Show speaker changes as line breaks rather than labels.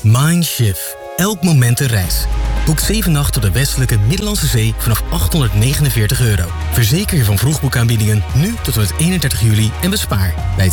Mindshift. Elk moment een reis. Boek 7 nachten op de westelijke Middellandse Zee vanaf €849. Verzeker je van vroegboekaanbiedingen nu tot en met 31 juli en bespaar bij het